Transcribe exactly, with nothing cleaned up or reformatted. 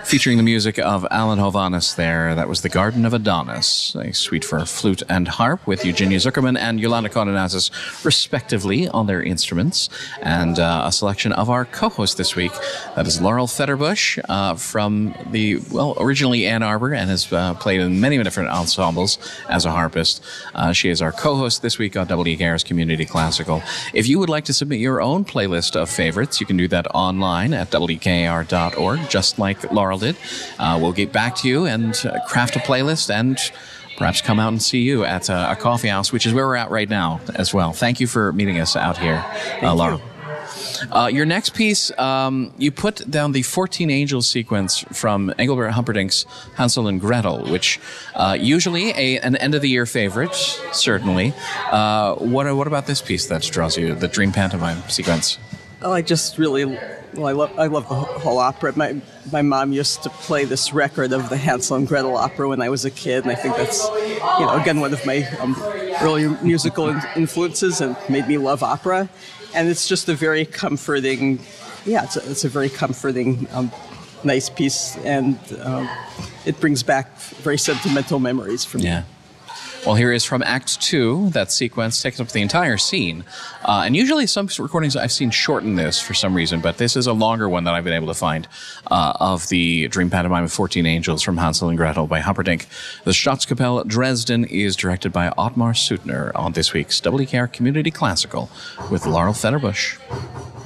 Featuring the music of Alan Hovhaness there. That was The Garden of Adonis, a suite for flute and harp with Eugenia Zuckerman and Yolanda Kononazis, respectively, on their instruments. And uh, a selection of our co-host this week. That is Laurel Fetterbush uh, from the, well, originally Ann Arbor and has uh, played in many different ensembles as a harpist. Uh, she is our co-host this week on W K R's Community Classical. If you would like to submit your own playlist of favorites, you can do that online at W K R dot org, just like Laurel did. Uh, we'll get back to you and uh, craft a playlist and perhaps come out and see you at uh, a coffee house, which is where we're at right now as well. Thank you for meeting us out here, uh, Laurel. Uh, your next piece, um, you put down the fourteen Angels sequence from Engelbert Humperdinck's Hansel and Gretel, which uh, usually a, an end-of-the-year favorite, certainly. Uh, what, what about this piece that draws you, the Dream Pantomime sequence? Oh, I just really, well, I love, I love the whole opera. My my mom used to play this record of the Hansel and Gretel opera when I was a kid, and I think that's, you know, again, one of my um, early musical in- influences and made me love opera. And it's just a very comforting, yeah, it's a, it's a very comforting, um, nice piece, and um, it brings back very sentimental memories for me. Yeah. Well, here is from Act Two. That sequence takes up the entire scene. Uh, and usually some recordings I've seen shorten this for some reason, but this is a longer one that I've been able to find uh, of the Dream Pantomime of fourteen Angels from Hansel and Gretel by Humperdinck. The Staatskapelle Dresden is directed by Ottmar Suttner on this week's W K R Community Classical with Laurel Fetterbush.